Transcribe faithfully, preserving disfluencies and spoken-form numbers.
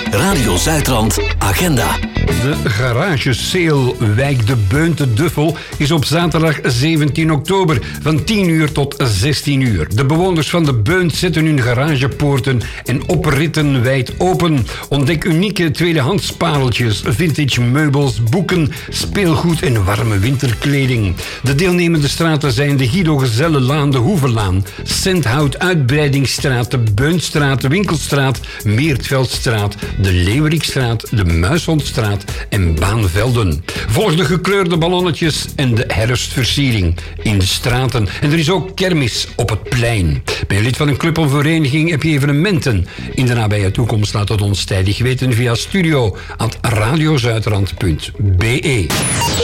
Radio Zuidrand Agenda. De Garage Sale Wijk de Beun te Duffel is op zaterdag zeventien oktober van tien uur tot zestien uur. De bewoners van de Beun zetten hun garagepoorten en opritten wijd open. Ontdek unieke tweedehands pareltjes, vintage meubels, boeken, speelgoed en warme winterkleding. De deelnemende straten zijn de Guido Gezellenlaan, de Hoevenlaan, Senthout Uitbreidingsstraat, de Beunstraat, de Winkelstraat, Meertveldstraat, de Leeuwerikstraat, de Muishondstraat en Baanvelden. Volg de gekleurde ballonnetjes en de herfstversiering in de straten. En er is ook kermis op het plein. Ben je lid van een club of vereniging, heb je evenementen in de nabije toekomst? Laat het ons tijdig weten via studio at radiozuidrand punt be.